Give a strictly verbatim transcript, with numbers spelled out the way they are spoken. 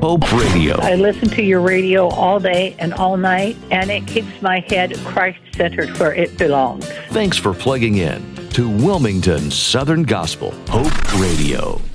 Hope Radio. I listen to your radio all day and all night, and it keeps my head Christ-centered where it belongs. Thanks for plugging in to Wilmington Southern Gospel Hope Radio.